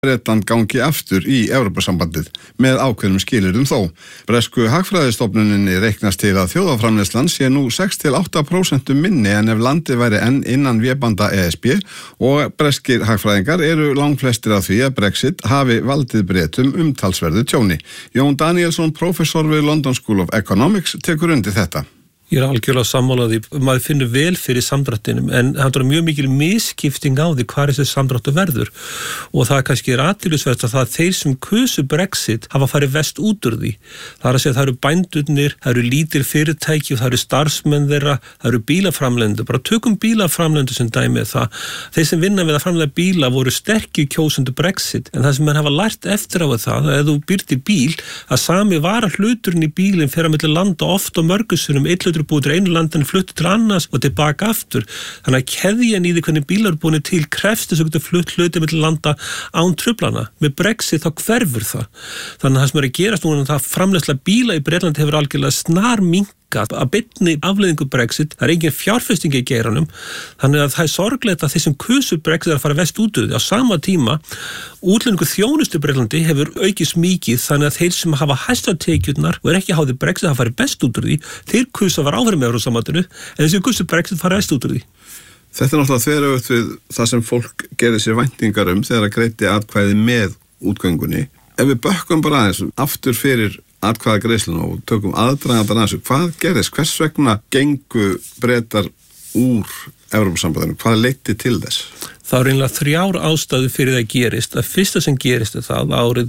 Bretland gangi aftur í Evrópusambandið með ákveðnum skilyrðum þó. Bresku hagfræðistofnuninni reiknast til að þjóðarframleiðslan sé nú 6-8% minni en ef landið væri enn innan vébanda ESB og breskir hagfræðingar eru langflestir af því að Brexit hafi valdið Bretum umtalsverðu tjóni. Jón Danielsson, prófessor við London School of Economics, tekur undir þetta. Ég algjörlega sammála því, maður finnur vel fyrir samdrættinum, en það er mjög mikil misskipting á því hvað þessi samdráttur verður og það kannski athyglisvert að það þeir sem kusu Brexit hafa farið vest út úr því. Það að segja það eru bændurnir, það eru lítil fyrirtæki og það eru starfsmenn þeirra, það eru bílaframleiðendur, bara tökum bílaframleiðendur sem dæmi það. Þeir sem vinna við að framleiða bíla voru sterkir kjósendur Brexit, en það sem menn hafa lært eftir á það, að ef þú býrð í bíl, að sami varahluturinn í bílinn fer á milli landa oft og mörgusunum, búið til einu landin, fluttu til annars og tilbaka aftur. Þannig að keðjan í því hvernig bílar eru búin til krefst þess að geta flutt hluti milli landa án truflana. Með Brexit þá hverfur það. Þannig að það sem er að gerast núna það framleiðsla bíla í Bretlandi hefur algjörlega snarminnkað að beinni afleiðingu Brexit. Það er engin fjárfesting í geiranum. Þannig að það er sorglegt að þeir sem kusu Brexit að fara vest út úr því. Á sama tíma útlendingu þjónustu í Bretlandi hefur aukist mikið þannig að þeir sem hafa hæsta tekjurnar og er ekki háði Brexit að fara best út úr því. Þeir kusu að fara áfram með Evrópusambandinu en þessi kusu Brexit fara vest út úr því. Þetta er náttúrulega þveröfugt við það sem fólk gerði sér væntingar þegar að greiddi atkvæði með útgöngunni. Ef við bökkum bara aðeins aftur fyrir atkvæðagreiðsluna og tökum aðdragandann að þessu, hvað gerðist? Hvers vegna gengu Bretar úr Evrópusambandinu? Hvað leiddi til þess? Það er einlega 3 ástæður fyrir það gerist. Það fyrsta sem gerist er það árið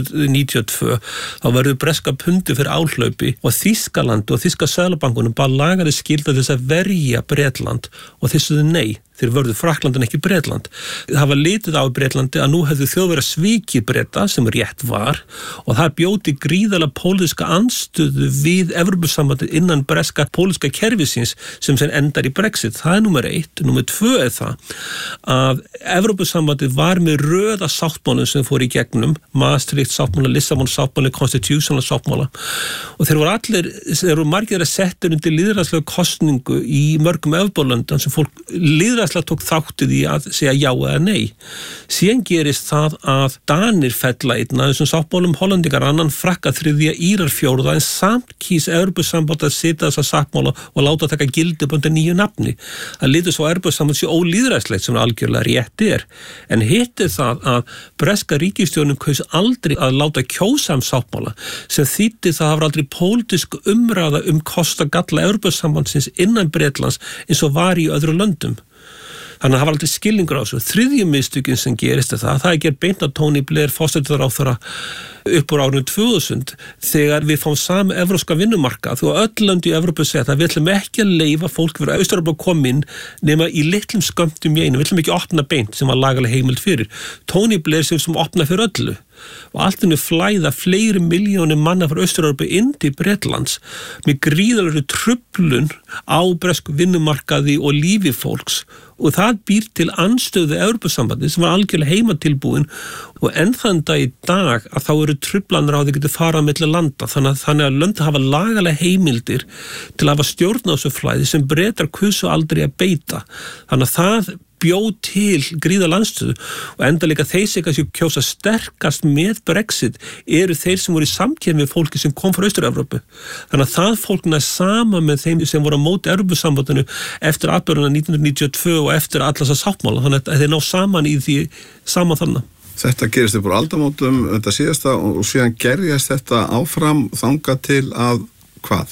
1992 þá verður breska pundi fyrir áhlaupi og Þýskaland og Þýska seðlabankunum bara lagaði skylda þess að verja Bretland og þeir sögðu nei. Þeir vörðu Frakkland en ekki Bretland. Það var litið á Bretlandi að nú hefðu Þjóðverjar svikið Breta sem rétt var og það bjóti gríðarlega pólitíska andstöðu við Evrópusambandið innan breska pólitíska kerfisins sem endar í Brexit. Það er númer 1. Númer 2 er það að Evrópusambandið var með röða sáttmálum sem fór í gegnum, Maastricht sáttmála, Lissabon sáttmála, Constitutional sáttmála og þeir voru margir að setja undir lýðræðislega kosningu í mörgum Evrópulöndum sem fólk lýðræðislega tók þáttið í að segja já eða nei. Síðan gerist það að Danir fella einn af þessum sáttmálum, Hollendingar annan, Frakkar þriðja, Írar fjórða en samt kýs Evrópusamband að setja þessa sáttmála og láta taka gildi undir nýju nafni. Það litur svo Evrópusamband sé ólýðræðislegt sem algjörlega rétt er. En hitt er það að breska ríkisstjórnin kaus aldrei að láta kjósa sáttmála sem þýddi það hafa aldrei pólitísk umræða kosta-galla Evrópusambandsins innan Bretlands eins og var í öðru löndum. Þannig að það var aldrei skilningur á þessu. Þriðju mistökin sem gerist það er gerð beint að Tony Blair forsætisráðherra upp úr árinu 2000 þegar við fáum sami evrópska vinnumarkað og öll lönd í Evrópu segja að við ætlum ekki að leyfa fólk fyrir Austur-Evrópu að koma inn nema í litlum skömmtum í einu. Við ætlum ekki að opna beint sem var lagalega heimild fyrir. Tony Blair sem opna fyrir öllu. Og allt henni flæða fleiri milljónir manna frá Austur-Evrópu inn til Bretlands með gríðarlegri truflun á bresku vinnumarkaði og lífi fólks og það býr til andstöðu Evrópusambandið sem var algjörlega heimatilbúin og enn þann dag í dag að þá eru truflanir á því getur farað milli landa þannig að lönd hafa lagalega heimildir til að hafa stjórn á þessu flæði sem Bretar kusu aldrei að beita. Þannig að það bjóð til gríða landstöðu og enda líka þeir sem kannski kjósa sterkast með Brexit eru þeir sem voru í samkeppni við fólki sem kom frá Austur-Evrópu. Þannig að það fólkna sama með þeim sem voru á móti Evrópusambandinu eftir atburðina 1992 og eftir alla þessa sáttmála. Þannig að þeir ná saman í því saman þannig. Þetta gerist upp úr aldamótum, þetta síðasta og síðan gerjast þetta áfram þangað til að hvað?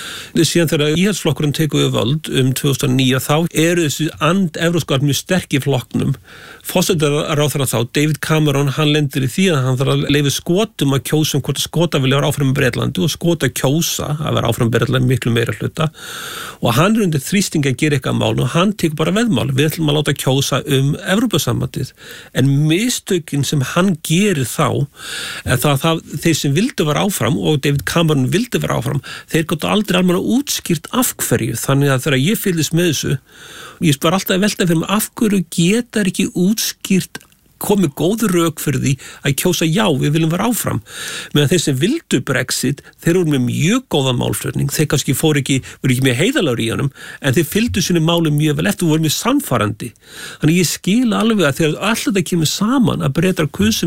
Síðan þegar íhaldsflokkurinn tekur við völd 2009 þá eru þessi evróskar mjög sterk í flokknum. Forsætisráðherra þá, David Cameron, hann lendir í því að hann þarf að leyfa Skotum að kjósa hvort Skota vilja vera áfram með Bretlandi og Skota kjósa að vera áfram með Bretlandi miklu meira hluta og hann er undir þrýstingi að gera eitthvað mál og hann tekur bara veðmál. Við ætlum að láta kjósa Evrópusambandið en mistökin sem hann gerir þá er það þeir sem vildu vera áfram og David Cameron vildi vera áfram þeir gott aldrei alveg útskýrt af hverju, þannig að þegar ég fylgist með þessu, ég bara alltaf velta fyrir mig af hverju getar ekki útskýrt komið góð rök fyrir því að kjósa já, við viljum vera áfram. Meðan þeir sem vildu Brexit, þeir voru með mjög góðan málflutning, þeir kannski voru ekki með heiðalagur í honum, en þeir fylgdu sinni máli mjög vel eftir og voru mjög samfarandi. Þannig ég skil alveg að þegar allt þetta kemur saman að Bretar kusu